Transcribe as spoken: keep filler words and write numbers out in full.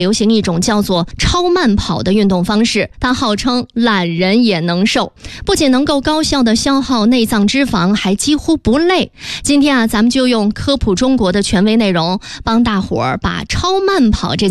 流行一种叫做超慢跑的运动方式，它号称懒人也能瘦，不仅能够高效的消耗内脏脂肪，还几乎不累。今天啊，咱们就用科普中国的权威内容，帮大伙儿把超慢跑这